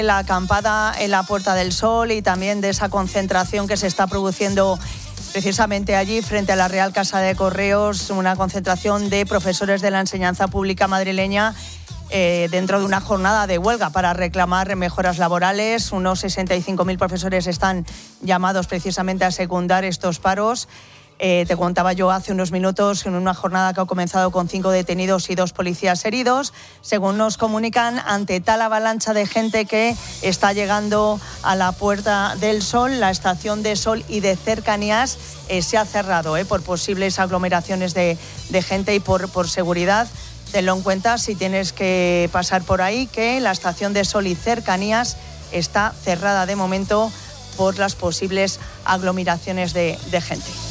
La acampada en la Puerta del Sol y también de esa concentración que se está produciendo precisamente allí frente a la Real Casa de Correos, una concentración de profesores de la enseñanza pública madrileña dentro de una jornada de huelga para reclamar mejoras laborales. Unos 65.000 profesores están llamados precisamente a secundar estos paros. Te contaba yo hace unos minutos en una jornada que ha comenzado con 5 detenidos y 2 policías heridos. Según nos comunican, ante tal avalancha de gente que está llegando a la Puerta del Sol, la estación de Sol y de Cercanías se ha cerrado por posibles aglomeraciones de gente y por seguridad. Tenlo en cuenta si tienes que pasar por ahí, que la estación de Sol y Cercanías está cerrada de momento por las posibles aglomeraciones de gente.